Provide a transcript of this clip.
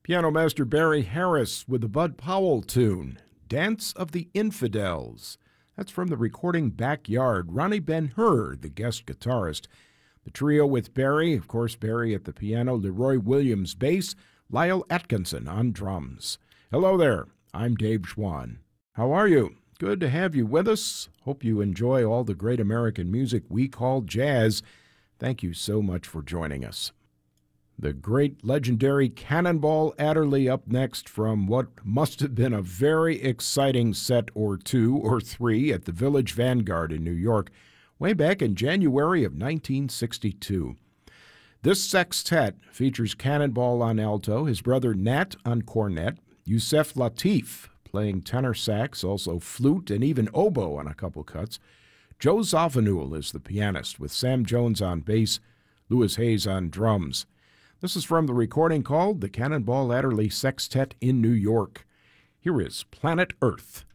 Piano Master Barry Harris with the Bud Powell tune, Dance of the Infidels. That's from the recording Backyard. Ronnie Ben-Hur, the guest guitarist. The trio with Barry, of course, Barry at the piano, Leroy Williams bass, Lyle Atkinson on drums. Hello there, I'm Dave Schwann. How are you? Good to have you with us. Hope you enjoy all the great American music we call jazz. Thank you so much for joining us. The great legendary Cannonball Adderley up next from what must have been a very exciting set or two or three at the Village Vanguard in New York way back in January of 1962. This sextet features Cannonball on alto, his brother Nat on cornet, Yusef Lateef playing tenor sax, also flute, and even oboe on a couple cuts. Joe Zawinul is the pianist, with Sam Jones on bass, Louis Hayes on drums. This is from the recording called The Cannonball Adderley Sextet in New York. Here is Planet Earth.